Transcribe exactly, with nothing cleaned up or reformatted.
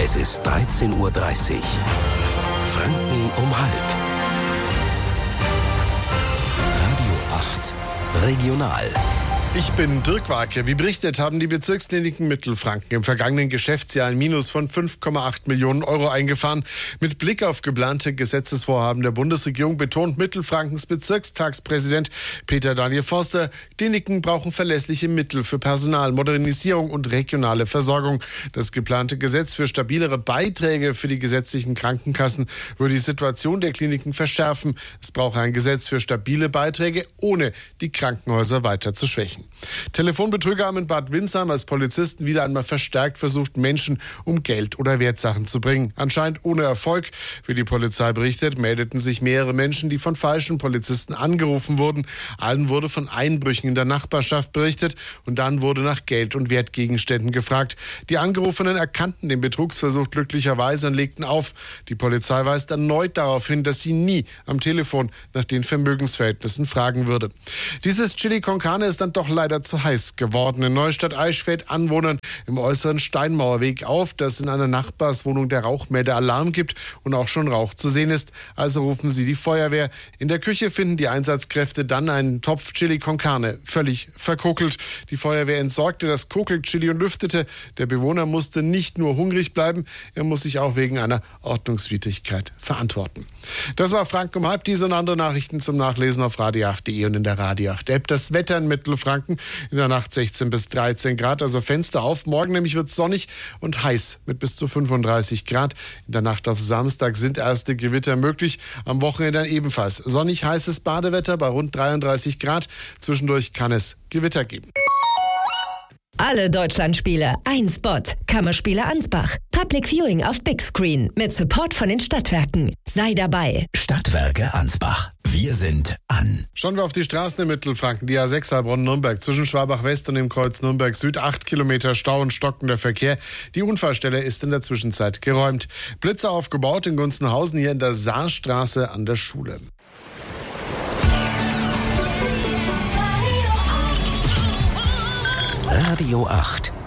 Es ist dreizehn Uhr dreißig. Franken um halb. Radio acht Regional. Ich bin Dirk Warke. Wie berichtet, haben die Bezirkskliniken Mittelfranken im vergangenen Geschäftsjahr ein Minus von fünf Komma acht Millionen Euro eingefahren. Mit Blick auf geplante Gesetzesvorhaben der Bundesregierung betont Mittelfrankens Bezirkstagspräsident Peter Daniel Forster, Kliniken brauchen verlässliche Mittel für Personal, Modernisierung und regionale Versorgung. Das geplante Gesetz für stabilere Beiträge für die gesetzlichen Krankenkassen würde die Situation der Kliniken verschärfen. Es brauche ein Gesetz für stabile Beiträge, ohne die Krankenhäuser weiter zu schwächen. Telefonbetrüger haben in Bad Windsheim als Polizisten wieder einmal verstärkt versucht, Menschen um Geld oder Wertsachen zu bringen. Anscheinend ohne Erfolg. Wie die Polizei berichtet, meldeten sich mehrere Menschen, die von falschen Polizisten angerufen wurden. Allen wurde von Einbrüchen in der Nachbarschaft berichtet und dann wurde nach Geld und Wertgegenständen gefragt. Die Angerufenen erkannten den Betrugsversuch glücklicherweise und legten auf. Die Polizei weist erneut darauf hin, dass sie nie am Telefon nach den Vermögensverhältnissen fragen würde. Dieses Chili con Carne ist dann doch leider zu heiß geworden. In Neustadt-Eisch fällt Anwohnern im äußeren Steinmauerweg auf, dass in einer Nachbarswohnung der Rauchmelder Alarm gibt und auch schon Rauch zu sehen ist. Also rufen sie die Feuerwehr. In der Küche finden die Einsatzkräfte dann einen Topf Chili con Carne, völlig verkokelt. Die Feuerwehr entsorgte das Kokelchili und lüftete. Der Bewohner musste nicht nur hungrig bleiben, er muss sich auch wegen einer Ordnungswidrigkeit verantworten. Das war Franken um halb. Diese und andere Nachrichten zum Nachlesen auf radio acht punkt de und in der Radio acht App. Das Wetter in Mittelfranken. In der Nacht sechzehn bis dreizehn Grad, also Fenster auf. Morgen nämlich wird es sonnig und heiß mit bis zu fünfunddreißig Grad. In der Nacht auf Samstag sind erste Gewitter möglich. Am Wochenende dann ebenfalls sonnig, heißes Badewetter bei rund dreiunddreißig Grad. Zwischendurch kann es Gewitter geben. Alle Deutschlandspiele, ein Spot. Kammerspiele Ansbach. Public Viewing auf Big Screen mit Support von den Stadtwerken. Sei dabei. Stadtwerke Ansbach. Wir sind an. Schauen wir auf die Straßen in Mittelfranken. Die A sechs Heilbronn-Nürnberg zwischen Schwabach-West und dem Kreuz Nürnberg-Süd. Acht Kilometer Stau und stockender Verkehr. Die Unfallstelle ist in der Zwischenzeit geräumt. Blitzer aufgebaut in Gunzenhausen hier in der Saarstraße an der Schule. Radio acht